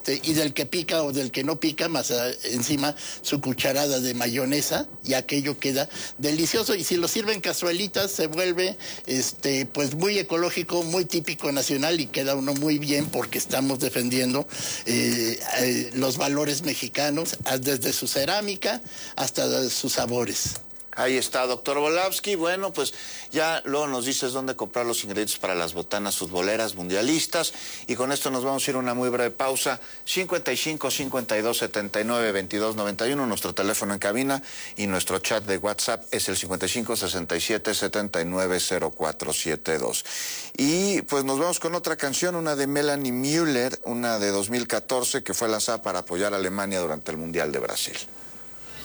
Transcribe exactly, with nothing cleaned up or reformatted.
este, y del que pica o del que no pica, más a, encima su cucharada de mayonesa, y aquello queda delicioso. Y si lo sirven cazuelitas, se vuelve este, pues muy ecológico, muy típico nacional, y queda uno muy bien porque estamos defendiendo eh, eh, los valores mexicanos, desde su cerámica hasta sus sabores. Ahí está, doctor Volavsky. Bueno, pues ya luego nos dices dónde comprar los ingredientes para las botanas futboleras mundialistas. Y con esto nos vamos a ir a una muy breve pausa. cincuenta y cinco, cincuenta y dos, setenta y nueve, veintidós, noventa y uno, nuestro teléfono en cabina, y nuestro chat de WhatsApp es el cincuenta y cinco, sesenta y siete, setenta y nueve, cero cuatro siete dos. Y pues nos vamos con otra canción, una de Melanie Müller, una de dos mil catorce, que fue lanzada para apoyar a Alemania durante el Mundial de Brasil.